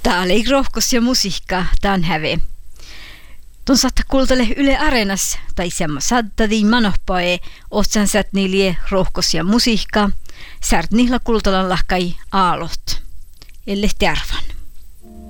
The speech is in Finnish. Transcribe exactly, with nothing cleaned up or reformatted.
Tää oli rohkos ja musiikka, tämän häve. Tuon saattaa kuultele Yle Areenas, tai semmo saattiin manohpae, otsan sät niille rohkos ja musiikka, särt niillä kuultalan lahkai aalot. Elle tervan.